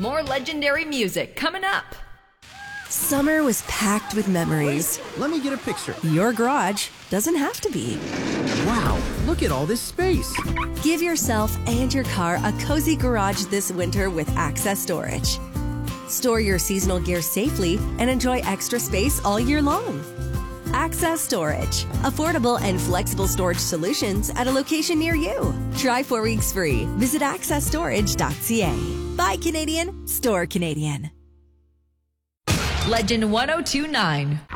More legendary music coming up. Summer was packed with memories. Wait, let me get a picture. Your garage doesn't have to be. Wow, look at all this space. Give yourself and your car a cozy garage this winter with Access Storage. Store your seasonal gear safely and enjoy extra space all year long. Access Storage. Affordable and flexible storage solutions at a location near you. Try 4 weeks free. Visit accessstorage.ca. Buy Canadian, store Canadian. Legend 1029.